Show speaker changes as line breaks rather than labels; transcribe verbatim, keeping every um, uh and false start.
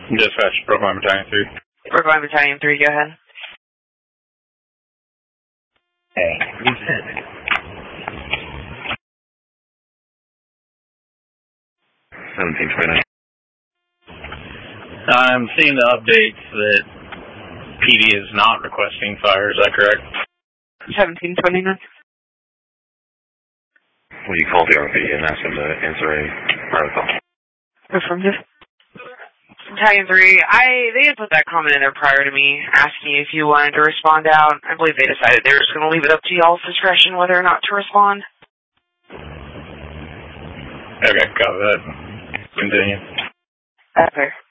Dispatch, Brookline Battalion three.
Brookline Battalion three, go ahead.
Hey, you said seventeen twenty.
I'm seeing the updates that P D is not requesting fire, is that correct?
seventeen twenty-nine.
Well, you called the R P and asked them to answer a protocol.
Affirmative. Battalion three, I, they had put that comment in there prior to me, asking if you wanted to respond out. I believe they decided they were just going to leave it up to y'all's discretion whether or not to respond.
Okay, copy that. Continue.
That's fair.